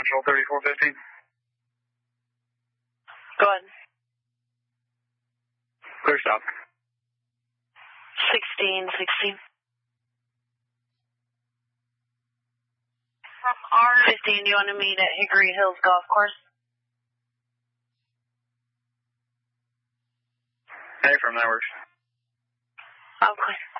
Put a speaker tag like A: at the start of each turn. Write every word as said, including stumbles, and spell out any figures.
A: Central thirty-four fifteen.
B: Go ahead.
A: Clear stop.
B: sixteen sixteen.
C: From R
B: fifteen, you want to meet at Hickory Hills Golf Course?
A: Hey, from that works.
B: Okay.